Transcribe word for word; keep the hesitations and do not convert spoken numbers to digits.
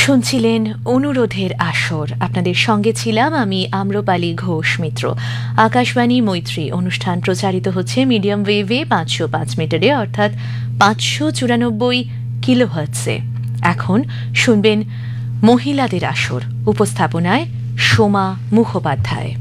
শুনছিলেন অনুরোধের আসর। আপনাদের সঙ্গে ছিলাম আমি আম্রপালি ঘোষ মিত্র। আকাশবাণী মৈত্রী অনুষ্ঠান প্রচারিত হচ্ছে মিডিয়াম ওয়েভে পাঁচশো পাঁচ মিটারে, অর্থাৎ পাঁচশো চুরানব্বই কিলোহার্টসে। এখন শুনবেন মহিলাদের আসর, উপস্থাপনায় সোমা মুখোপাধ্যায়।